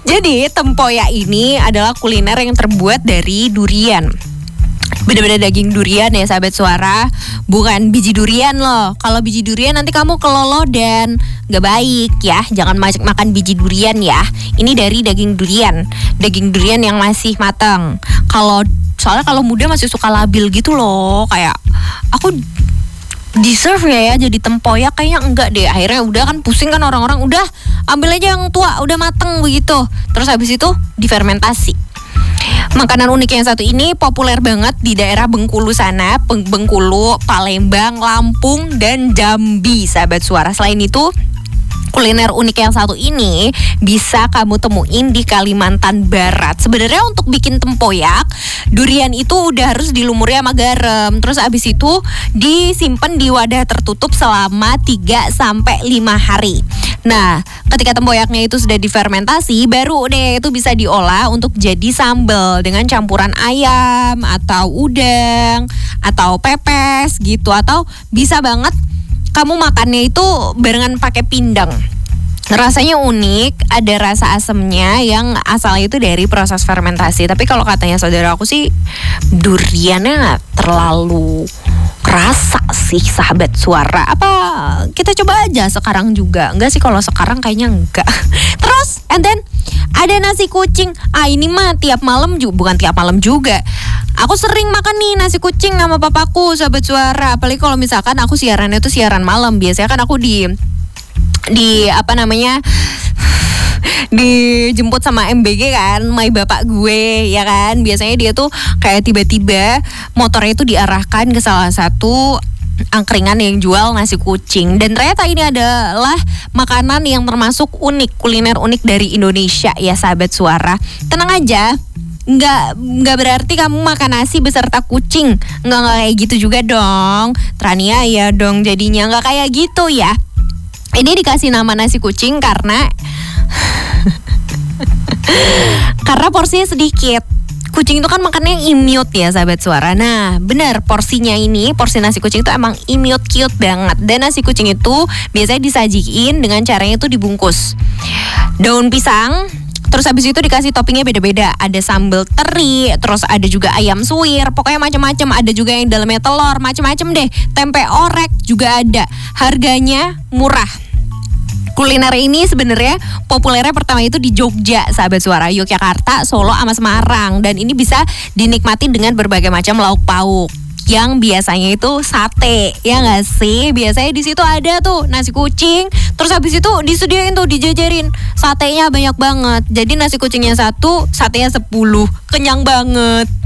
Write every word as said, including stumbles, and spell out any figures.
Jadi tempoyak ini adalah kuliner yang terbuat dari durian. Bener-bener daging durian ya sahabat suara, bukan biji durian loh. Kalau biji durian nanti kamu kelolo dan gak baik ya. Jangan masak makan biji durian ya. Ini dari daging durian, daging durian yang masih matang. Kalau soalnya kalau muda masih suka labil gitu loh, kayak aku deserve ya ya jadi tempoyak, kayaknya enggak deh. Akhirnya udah kan pusing kan orang-orang, udah ambil aja yang tua udah mateng begitu. Terus habis itu difermentasi. Makanan unik yang satu ini populer banget di daerah Bengkulu sana, Bengkulu, Palembang, Lampung, dan Jambi, sahabat suara. Selain itu, kuliner unik yang satu ini bisa kamu temuin di Kalimantan Barat. Sebenarnya untuk bikin tempoyak, durian itu udah harus dilumuri sama garam. Terus abis itu disimpan di wadah tertutup selama tiga sampai lima hari. Nah, ketika tempoyaknya itu sudah difermentasi, baru deh itu bisa diolah untuk jadi sambal dengan campuran ayam atau udang atau pepes gitu, atau bisa banget kamu makannya itu barengan pakai pindang. Rasanya unik, ada rasa asemnya yang asalnya itu dari proses fermentasi. Tapi kalau katanya saudara aku sih duriannya gak terlalu kerasa sih sahabat suara. Apa kita coba aja sekarang juga? Enggak sih, kalau sekarang kayaknya enggak. Terus and then ada nasi kucing. Ah ini mah tiap malam juga, bukan tiap malam juga. Aku sering makan nih nasi kucing sama papaku sahabat suara. Apalagi kalau misalkan aku siarannya tuh siaran malam. Biasanya kan aku di di apa namanya dijemput sama M B G kan, my bapak gue ya kan. Biasanya dia tuh kayak tiba-tiba motornya itu diarahkan ke salah satu angkringan yang jual nasi kucing. Dan ternyata ini adalah makanan yang termasuk unik, kuliner unik dari Indonesia ya sahabat suara. Tenang aja, Nggak, nggak berarti kamu makan nasi beserta kucing. Nggak, nggak kayak gitu juga dong. Trania ya dong jadinya, nggak kayak gitu ya. Ini dikasih nama nasi kucing karena karena porsinya sedikit. Kucing itu kan makannya imut ya sahabat suara. Nah benar, porsinya ini, porsi nasi kucing itu emang imut, cute banget. Dan nasi kucing itu biasanya disajiin dengan caranya itu dibungkus daun pisang. Terus habis itu dikasih toppingnya beda-beda. Ada sambal teri, terus ada juga ayam suwir. Pokoknya macam-macam. Ada juga yang dalamnya telur, macam-macam deh. Tempe orek juga ada. Harganya murah. Kuliner ini sebenarnya populernya pertama itu di Jogja, sahabat suara, Yogyakarta, Solo, sama Semarang. Dan ini bisa dinikmati dengan berbagai macam lauk pauk. Yang biasanya itu sate, ya nggak sih? Biasanya di situ ada tuh nasi kucing, terus habis itu disediain tuh, dijajarin satenya banyak banget. Jadi nasi kucingnya satu, satenya sepuluh, kenyang banget.